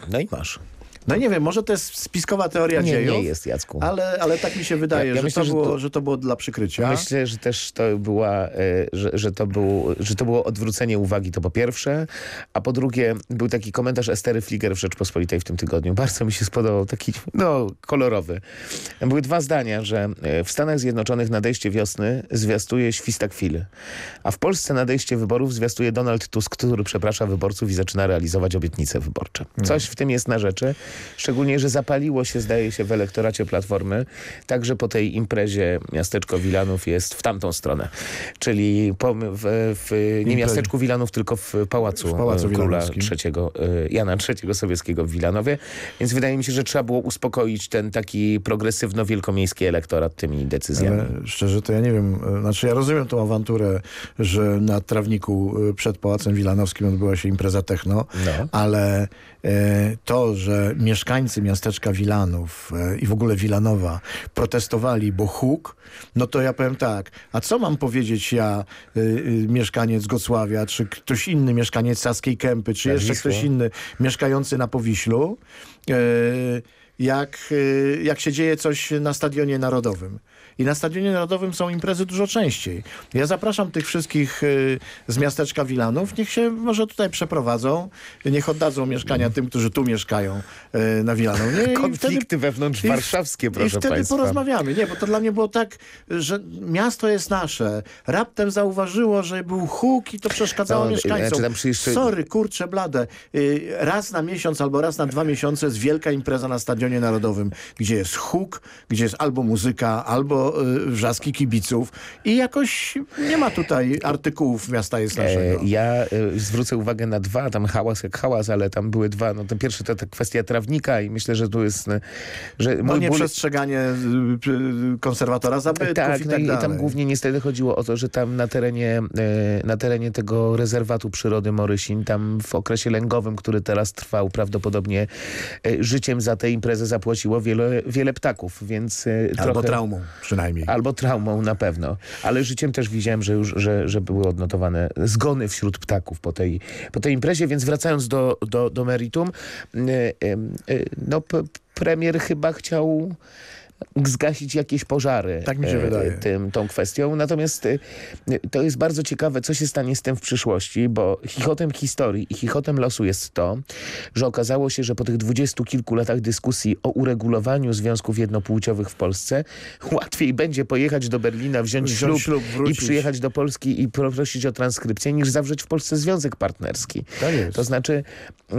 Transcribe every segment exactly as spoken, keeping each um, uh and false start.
No i masz. No nie wiem, może to jest spiskowa teoria Nie, dziejów. nie jest, Jacku. Ale, ale tak mi się wydaje, Ja- ja że, myślę, to że było, to- że to było dla przykrycia. Myślę, że też to była, e, że, że, to był, że to było odwrócenie uwagi, to po pierwsze, a po drugie był taki komentarz Estery Fliger w Rzeczpospolitej w tym tygodniu. Bardzo mi się spodobał, taki no kolorowy. Były dwa zdania, że e, w Stanach Zjednoczonych nadejście wiosny zwiastuje świstak chwili, a w Polsce nadejście wyborów zwiastuje Donald Tusk, który przeprasza wyborców i zaczyna realizować obietnice wyborcze. Coś w tym jest na rzeczy, szczególnie, że zapaliło się, zdaje się, w elektoracie Platformy. Także po tej imprezie miasteczko Wilanów jest w tamtą stronę. Czyli po, w, w, nie miasteczku Wilanów, tylko w Pałacu, W Pałacu Króla Wilanowskim. trzeciego, Jana trzeciego Sobieskiego w Wilanowie. Więc wydaje mi się, że trzeba było uspokoić ten taki progresywno-wielkomiejski elektorat tymi decyzjami. Ale szczerze to ja nie wiem, e, znaczy ja rozumiem tą awanturę, że na trawniku e, przed Pałacem Wilanowskim odbyła się impreza techno, No. ale e, to, że mieszkańcy miasteczka Wilanów e, i w ogóle Wilanowa protestowali, bo huk, no to ja powiem tak, a co mam powiedzieć ja, e, e, mieszkaniec Gocławia, czy ktoś inny mieszkaniec Saskiej Kępy, czy Na jeszcze Wisłę. ktoś inny mieszkający na Powiślu, e, jak, e, jak się dzieje coś na Stadionie Narodowym. I na Stadionie Narodowym są imprezy dużo częściej. Ja zapraszam tych wszystkich y, z miasteczka Wilanów, niech się może tutaj przeprowadzą, niech oddadzą mieszkania tym, którzy tu mieszkają y, na Wilanowie. I Konflikty wtedy- wewnątrz i w- warszawskie, I proszę wtedy państwa. porozmawiamy. Nie, bo to dla mnie było tak, że miasto jest nasze. Raptem zauważyło, że był huk i to przeszkadzało No, mieszkańcom. znaczy tam przyjście- Sorry, kurczę blade. Y, raz na miesiąc albo raz na dwa miesiące jest wielka impreza na Stadionie Narodowym, gdzie jest huk, gdzie jest albo muzyka, albo y, wrzaski kibiców i jakoś nie ma tutaj artykułów miasta jest naszego. E, ja e, zwrócę uwagę na dwa, tam hałas jak hałas, ale tam były dwa. No to pierwsze to ta kwestia trawnika i myślę, że tu jest, e, że No mój ból- nieprzestrzeganie y, y, konserwatora zabytków tak, i no tak i dalej. tam głównie niestety chodziło o to, że tam na terenie, e, na terenie tego rezerwatu przyrody Morysin, tam w okresie lęgowym, który teraz trwał, prawdopodobnie e, życiem za tę imprezę zapłaciło wiele, wiele ptaków, więc e, Albo trochę... traumą przynajmniej. Albo traumą na pewno. Ale życiem też widziałem, że już że, że były odnotowane zgony wśród ptaków po tej, po tej imprezie. Więc wracając do, do, do meritum, y, y, y, no p- premier chyba chciał zgasić jakieś pożary Tak mi się e, wydaje. Tym, tą kwestią. Natomiast e, to jest bardzo ciekawe, co się stanie z tym w przyszłości, bo chichotem historii i chichotem losu jest to, że okazało się, że po tych dwudziestu kilku latach dyskusji o uregulowaniu związków jednopłciowych w Polsce łatwiej będzie pojechać do Berlina, wziąć, Wziąć ślub, ślub, i wrócić. przyjechać do Polski i poprosić o transkrypcję, niż zawrzeć w Polsce związek partnerski. Tak jest. To znaczy e,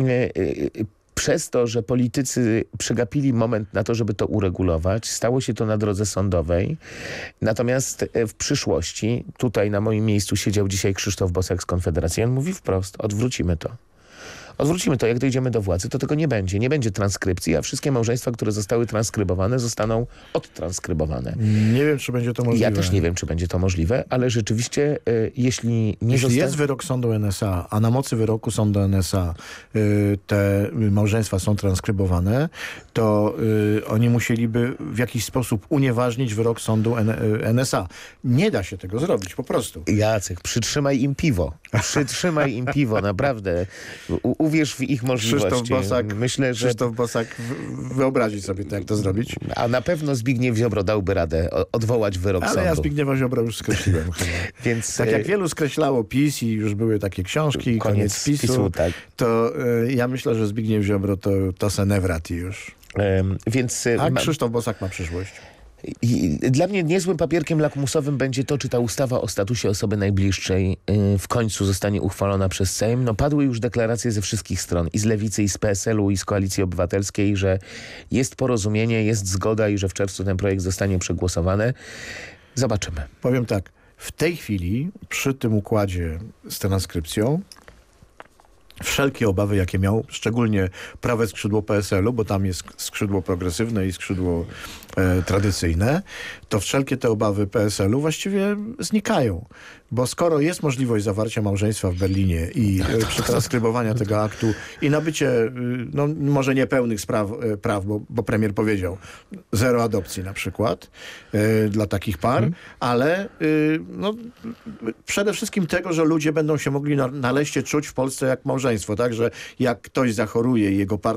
e, przez to, że politycy przegapili moment na to, żeby to uregulować, stało się to na drodze sądowej. Natomiast e, w przyszłości, tutaj na moim miejscu siedział dzisiaj Krzysztof Bosak z Konfederacji, on mówi wprost, odwrócimy to. Odwrócimy to, jak dojdziemy do władzy, to tego nie będzie. Nie będzie transkrypcji, a wszystkie małżeństwa, które zostały transkrybowane, zostaną odtranskrybowane. Nie wiem, czy będzie to możliwe. Ja też nie wiem, czy będzie to możliwe, ale rzeczywiście, e, jeśli nie Jeśli zostanie... jest wyrok sądu N S A, a na mocy wyroku sądu N S A y, te małżeństwa są transkrybowane, to y, oni musieliby w jakiś sposób unieważnić wyrok sądu N- y, N S A. Nie da się tego zrobić, po prostu. Jacek, przytrzymaj im piwo. Przytrzymaj im piwo, naprawdę. U, uwierz w ich możliwości. Krzysztof Bosak, Myślę, że... Krzysztof Bosak w- wyobrazi sobie to, jak to zrobić. A na pewno Zbigniew Ziobro dałby radę o- odwołać wyrok Ale sądu. ja Zbigniewa Ziobro już skreśliłem chyba. Więc Tak jak e, wielu skreślało PiS i już były takie książki, koniec, koniec PiSu, PiSu, tak. to y, ja myślę, że Zbigniew Ziobro to, to se nie wraci już. em, więc e, A ma- Krzysztof Bosak ma przyszłość. I dla mnie niezłym papierkiem lakmusowym będzie to, czy ta ustawa o statusie osoby najbliższej y, w końcu zostanie uchwalona przez Sejm. No padły już deklaracje ze wszystkich stron, i z Lewicy, i z P S L u, i z Koalicji Obywatelskiej, że jest porozumienie, jest zgoda i że w czerwcu ten projekt zostanie przegłosowany. Zobaczymy. Powiem tak, w tej chwili przy tym układzie z transkrypcją wszelkie obawy, jakie miał, szczególnie prawe skrzydło P S L u, bo tam jest skrzydło progresywne i skrzydło e, tradycyjne, to wszelkie te obawy P S L u właściwie znikają. Bo skoro jest możliwość zawarcia małżeństwa w Berlinie i e, przetranskrybowania tego aktu i nabycie, y, no może niepełnych spraw, e, praw, bo, bo premier powiedział, zero adopcji na przykład e, dla takich par, hmm. ale y, no, przede wszystkim tego, że ludzie będą się mogli na, naleście czuć w Polsce jak małżeństwo, tak, że jak ktoś zachoruje i jego partner